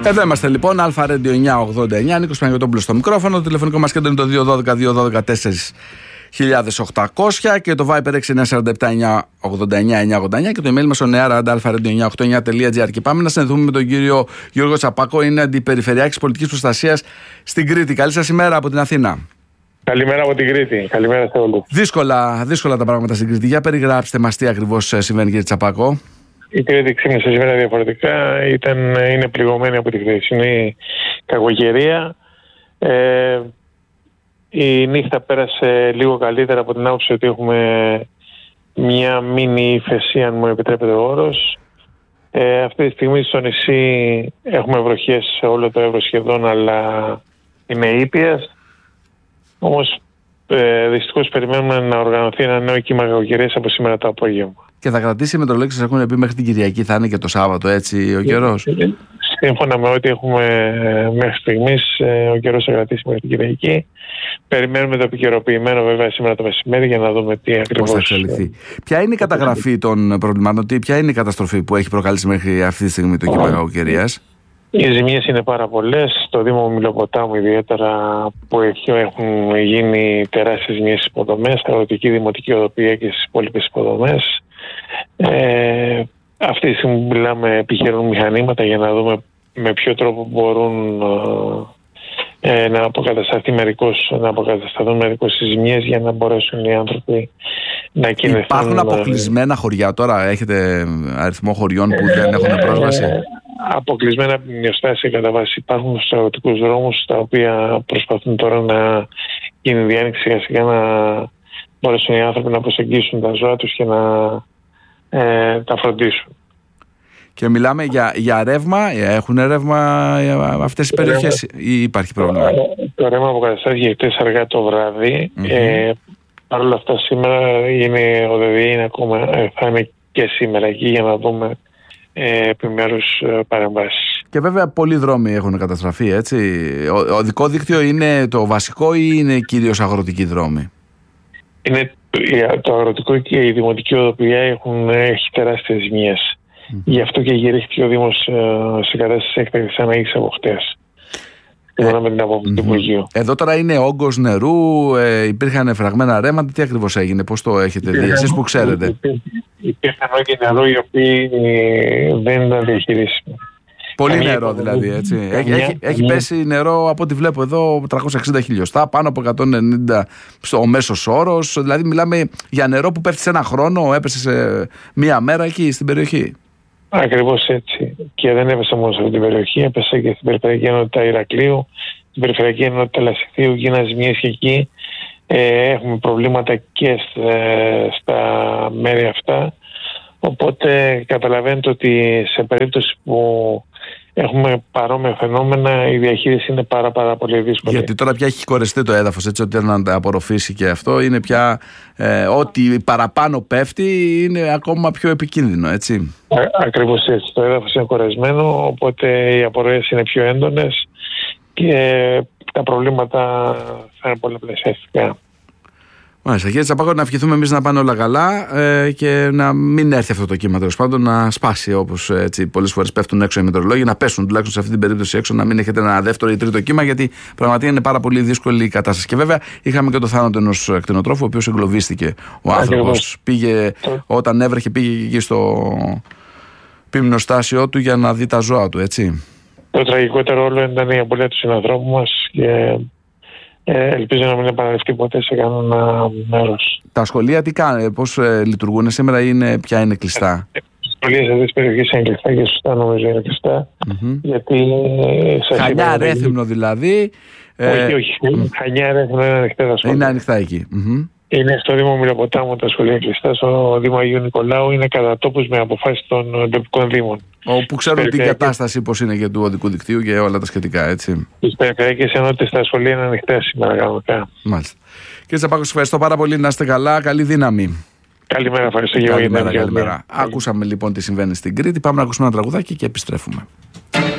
Εδώ είμαστε λοιπόν, Αλφα Radio 989, Νίκος Παναγιωτόπουλος στο μικρόφωνο. Το τηλεφωνικό μας κέντρο είναι το 212-212-4800 και το Viber 6947-989-989 και το email μας oneair@alpha-radio989.gr. Και πάμε να συνδεθούμε με τον κύριο Γιώργο Τσαπάκο, είναι αντιπεριφερειάρχης πολιτικής προστασίας στην Κρήτη. Καλή σας ημέρα από την Αθήνα. Καλημέρα από την Κρήτη. Καλημέρα σε όλους. Δύσκολα τα πράγματα στην Κρήτη. Για περιγράψτε μας τι ακριβώς συμβαίνει, κύριε Τσαπάκο. Η Κρήτη ξύπνησε σήμερα διαφορετικά. Είναι πληγωμένη από τη χθεσινή κακοκαιρία. Η νύχτα πέρασε λίγο καλύτερα από την άποψη ότι έχουμε μια μίνι ύφεση, αν μου επιτρέπετε ο όρος. Αυτή τη στιγμή στο νησί έχουμε βροχές σε όλο το Εύρο σχεδόν, αλλά είναι ήπιας. Όμως δυστυχώς περιμένουμε να οργανωθεί ένα νέο κύμα κακοκαιρίας από σήμερα το απόγευμα. Και θα κρατήσει οι μετρολόγοι, σας έχουν πει μέχρι την Κυριακή, θα είναι και το Σάββατο έτσι ο καιρός? Σύμφωνα με ό,τι έχουμε μέχρι στιγμής, ο καιρός θα κρατήσει μέχρι την Κυριακή. Περιμένουμε το επικαιροποιημένο βέβαια σήμερα το μεσημέρι για να δούμε τι ακριβώς θα εξελιχθεί. Ποια είναι η καταγραφή των προβλημάτων, ποια είναι η καταστροφή που έχει προκαλέσει μέχρι αυτή τη στιγμή το κύμα κακοκαιρίας? Οι ζημίες είναι πάρα πολλές. Στο Δήμο Μιλοποτάμου ιδιαίτερα που έχουν γίνει τεράστιες ζημίες στις υποδομές, αγροτική δημοτική οδοποιία και στις υπόλοιπες υποδομές. Αυτή τη στιγμή που μιλάμε επιχειρούν μηχανήματα για να δούμε με ποιο τρόπο μπορούν να αποκατασταθούν μερικώς οι ζημίες για να μπορέσουν οι άνθρωποι να κινηθούν. Υπάρχουν αποκλεισμένα χωριά τώρα, έχετε αριθμό χωριών που δεν έχουν πρόσβαση? Αποκλεισμένα από την μειοστάσια κατά βάση. Υπάρχουν στους αγροτικούς δρόμους τα οποία προσπαθούν τώρα να γίνει διάνοιξη σιγά σιγά, να μπορέσουν οι άνθρωποι να προσεγγίσουν τα ζώα τους και να τα φροντίσουν. Και μιλάμε για ρεύμα, έχουν ρεύμα αυτές οι περιοχές ή υπάρχει πρόβλημα? Το ρεύμα αποκαταστάθηκε χτες αργά το βράδυ. Παρ' όλα αυτά σήμερα ο ΔΔΕ είναι ακόμα, θα είναι και σήμερα εκεί για να δούμε επιμέρους παρεμβάσεις. Και βέβαια πολλοί δρόμοι έχουν καταστραφεί, έτσι. Οδικό δίκτυο είναι το βασικό ή είναι κυρίως αγροτικοί δρόμοι? Είναι το αγροτικό και η δημοτική οδοποιία έχει τεράστιες ζημίες. Γι' αυτό και γυρίστηκε ο Δήμος σε κατάσταση έκτακτης ανάγκης από χτες. Με την άποψη του Υπουργείου. Εδώ τώρα είναι όγκος νερού, υπήρχαν φραγμένα ρέματα, τι ακριβώς έγινε, πώς το έχετε δει, εσείς που ξέρετε? Υπήρχαν όγκοι νερού οι οποίοι δεν ήταν διαχειρίσιμοι. Πολύ νερό δηλαδή, έτσι. Έχει πέσει νερό από ό,τι βλέπω εδώ 360 χιλιοστά, πάνω από 190 ο μέσος όρος. Δηλαδή μιλάμε για νερό που πέφτει σε ένα χρόνο, έπεσε σε μία μέρα εκεί στην περιοχή. Ακριβώς έτσι. Και δεν έπεσε μόνο σε αυτή την περιοχή, έπεσε και στην Περιφερειακή Ενότητα Ηρακλείου, στην Περιφερειακή Ενότητα Λασιθίου, γίνανε ζημίες και εκεί. Έχουμε προβλήματα και στα μέρη αυτά. Οπότε καταλαβαίνετε ότι σε περίπτωση που έχουμε παρόμοια φαινόμενα, η διαχείριση είναι πάρα πολύ δύσκολη. Γιατί τώρα πια έχει κορεστεί το έδαφος, έτσι, ότι να τα απορροφήσει και αυτό είναι πια ό,τι παραπάνω πέφτει είναι ακόμα πιο επικίνδυνο, έτσι. Ακριβώς έτσι. Το έδαφος είναι κορεσμένο, οπότε οι απορροές είναι πιο έντονες και τα προβλήματα θα είναι πολλαπλασιαστικά. Μάλιστα, κύριε Τσαπάκο, να ευχηθούμε εμείς να πάνε όλα καλά και να μην έρθει αυτό το κύμα, τέλος πάντων, να σπάσει όπως πολλές φορές πέφτουν έξω οι μετεωρολόγοι, να πέσουν τουλάχιστον σε αυτή την περίπτωση έξω, να μην έχετε ένα δεύτερο ή τρίτο κύμα, γιατί πραγματικά είναι πάρα πολύ δύσκολη η κατάσταση. Και βέβαια είχαμε και το θάνατο ενός κτηνοτρόφου, ο οποίος εγκλωβίστηκε. Ο άνθρωπος όταν έβρεχε, πήγε εκεί στο πυμνοστάσιο του για να δει τα ζώα του, έτσι. Το τραγικότερο όλο ήταν η απώλεια του συνανθρώπου μας και ελπίζω να μην επαναληφθεί ποτέ σε κανένα μέρος. Τα σχολεία τι κάνουν, πώς λειτουργούν σήμερα ή πια είναι κλειστά? Τα σχολεία σε αυτές τις περιοχές είναι κλειστά και σωστά νομίζω είναι κλειστά. Γιατί Χανιά, Ρέθυμνο δηλαδή? Όχι. Χανιά, Ρέθυμνο είναι ανοιχτά τα σχολεία. Είναι ανοιχτά εκεί. Είναι στο Δήμο Μιλοποτάμου τα σχολεία κλειστά, στο Δήμο Αγίου Νικολάου είναι κατά τόπους με αποφάσεις των τοπικών δήμων. Όπου ξέρουν την κατάσταση πώς είναι και του οδικού δικτύου και όλα τα σχετικά, έτσι. Τις περιφερειακές ενότητες στα σχολεία είναι ανοιχτά σήμερα κανονικά. Μάλιστα. Κύριε Τσαπάκο, σας ευχαριστώ πάρα πολύ, να είστε καλά, καλή δύναμη. Καλημέρα, ευχαριστώ. Καλημέρα. Ακούσαμε λοιπόν τι συμβαίνει στην Κρήτη. Πάμε να ακούσουμε ένα τραγουδάκι και επιστρέφουμε.